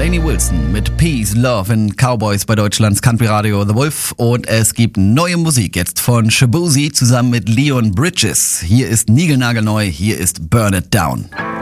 Lainey Wilson mit Peace, Love in Cowboys bei Deutschlands Country Radio The Wolf. Und es gibt neue Musik jetzt von Shaboozey zusammen mit Leon Bridges. Hier ist niegelnagelneu, hier ist Burn It Down.